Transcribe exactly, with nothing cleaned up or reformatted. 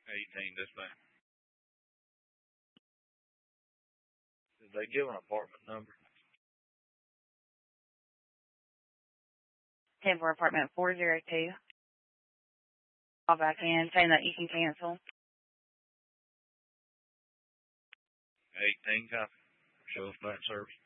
eighteen dispatch. Did they give an apartment number? ten for apartment four oh two. Call back in saying that you can cancel. eighteen copy. Show us back service.